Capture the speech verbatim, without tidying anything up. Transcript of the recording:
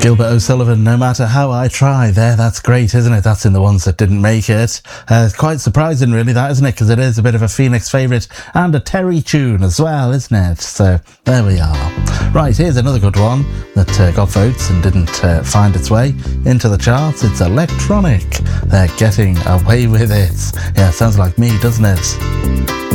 Gilbert O'Sullivan, No Matter How I Try. There, that's great, isn't it? That's in the ones that didn't make it. Uh, quite surprising, really, that, isn't it? Because it is a bit of a Phoenix favourite and a Terry tune as well, isn't it? So, there we are. Right, here's another good one that uh, got votes and didn't uh, find its way into the charts. It's Electronic. They're getting away with it. Yeah, sounds like me, doesn't it?